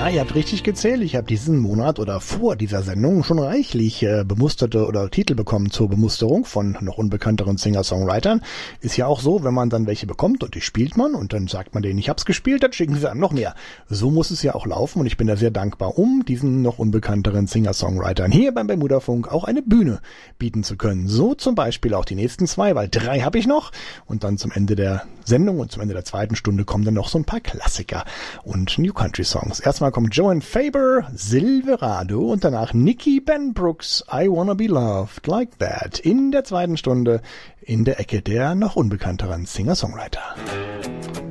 Ja, ihr habt richtig gezählt. Ich habe diesen Monat oder vor dieser Sendung schon reichlich bemusterte oder Titel bekommen zur Bemusterung von noch unbekannteren Singer-Songwritern. Ist ja auch so, wenn man dann welche bekommt und die spielt man und dann sagt man denen, ich hab's gespielt, dann schicken sie einem noch mehr. So muss es ja auch laufen und ich bin da sehr dankbar, um diesen noch unbekannteren Singer-Songwritern hier beim Bermuda-Funk auch eine Bühne bieten zu können. So zum Beispiel auch die nächsten 2, weil 3 habe ich noch und dann zum Ende der Sendung und zum Ende der 2. Stunde kommen dann noch so ein paar Klassiker und New Country Songs. Erstmal kommt Joan Faber, Silverado und danach Nikki Benbrooks, I Wanna Be Loved Like That in der 2. Stunde in der Ecke der noch unbekannteren Singer-Songwriter.